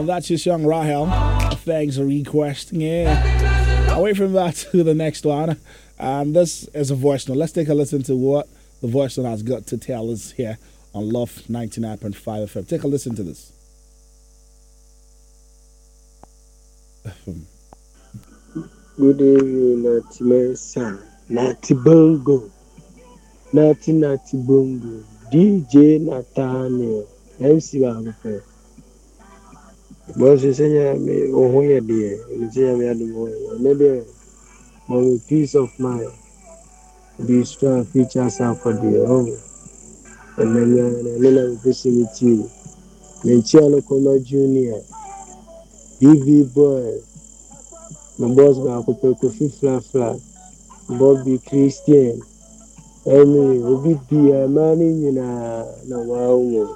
That's your song, Rahel. Thanks for requesting it. Away from that to the next one. This is a voice note. Let's take a listen to what the voice note has got to tell us here on Love 99.5 FM. Take a listen to this. Good evening, Nati Mesa, Nati Bongo, Nati Bongo, DJ Nathaniel, MC Babufe. Boss, you say me, oh, yeah, dear, you say me at the moment. Maybe my peace of mind, be strong features are for the home. And then I'm fishing with you. Menchiano Koma Junior, BV Boy, my boss, Kofi Fla, Bobby Christian. Obi bia mani nyinaa na wawo.